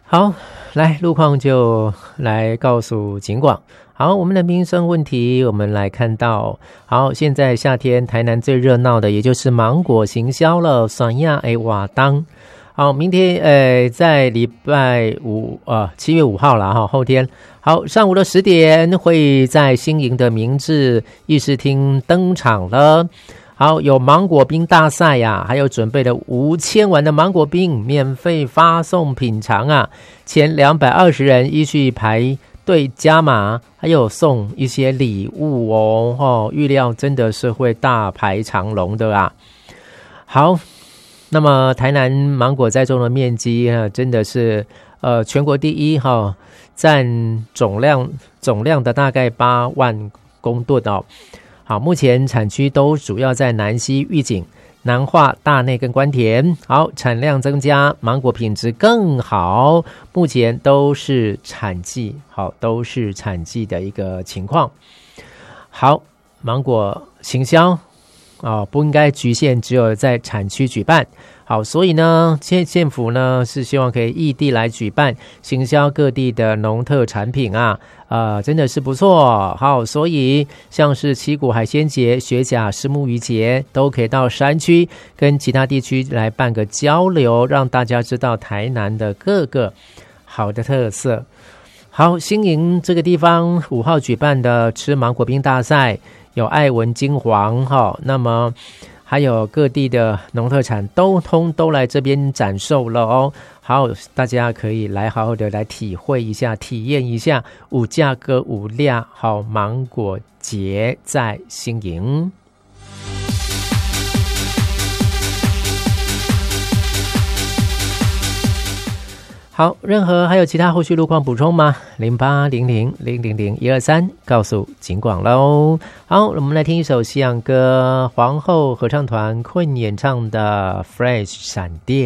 好，来路况就来告诉警广。好，我们的民生问题，我们来看到，好，现在夏天台南最热闹的也就是芒果行销了，酸亚瓦当。好，明天在礼拜五7月5号啦哈，后天。好，上午的10点会在新营的明治议事厅登场了。好，有芒果冰大赛呀，还有准备的5000碗的芒果冰免费发送品尝啊，前220人依序排队加码，还有送一些礼物哦，预料真的是会大排长龙的啊。好，那么台南芒果栽种的面积真的是全国第一哈，占总量的大概8万公吨哦。好，目前产区都主要在南溪、玉井、南化、大内跟关田。好，产量增加，芒果品质更好，目前都是产季，好，都是产季的一个情况。好，芒果行销不应该局限只有在产区举办。好，所以呢，县府呢是希望可以异地来举办，行销各地的农特产品啊，真的是不错。好，所以像是七股海鲜节、雪甲虱目鱼节，都可以到山区跟其他地区来办个交流，让大家知道台南的各个好的特色。好，新营这个地方5号举办的吃芒果冰大赛，有爱文金黄哈，那么还有各地的农特产都来这边展售了哦。好，大家可以来好好的来体会一下、体验一下五价格五量好芒果节在新营。好，任何还有其他后续路况补充吗？0800000123告诉警广喽。好，我们来听一首西洋歌，皇后合唱团困演唱的《Fresh 闪电》。